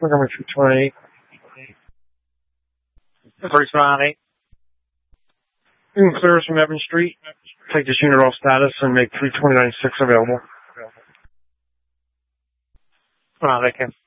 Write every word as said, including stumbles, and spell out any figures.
Montgomery three twenty-eight. First round eight. You can clear us from Evans Street. Take this unit off status and make three twenty-nine six available. Round eight.